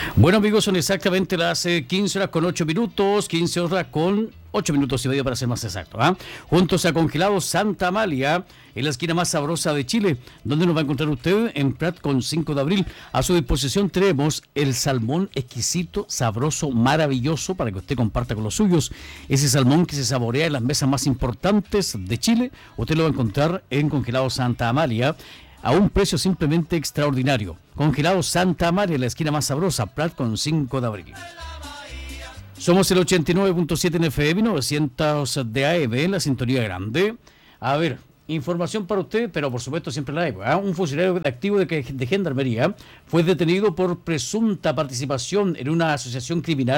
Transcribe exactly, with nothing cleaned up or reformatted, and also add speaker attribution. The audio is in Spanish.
Speaker 1: Bueno, amigos, son exactamente las eh, quince horas con ocho minutos, quince horas con ocho minutos y medio para ser más exacto. ¿eh? Juntos a Congelados Santa Amalia, en la esquina más sabrosa de Chile, donde nos va a encontrar usted en Prat con cinco de abril. A su disposición tenemos el salmón exquisito, sabroso, maravilloso para que usted comparta con los suyos. Ese salmón que se saborea en las mesas más importantes de Chile, usted lo va a encontrar en Congelados Santa Amalia, a un precio simplemente extraordinario. Congelados Santa Amalia, en la esquina más sabrosa, Prat con cinco de abril. Somos el ochenta y nueve punto siete en F M, novecientos de A M, en la sintonía grande. A ver, información para usted, pero por supuesto siempre la hay. ¿eh? Un funcionario activo de, de Gendarmería fue detenido por presunta participación en una asociación criminal